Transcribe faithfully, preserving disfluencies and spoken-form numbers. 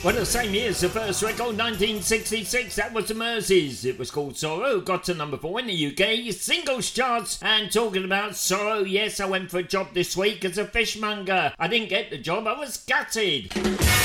Well, the same year as the first record, nineteen sixty-six, that was the Merseys. It was called Sorrow, got to number four in the U K singles charts. And talking about sorrow, yes, I went for a job this week as a fishmonger. I didn't get the job, I was gutted.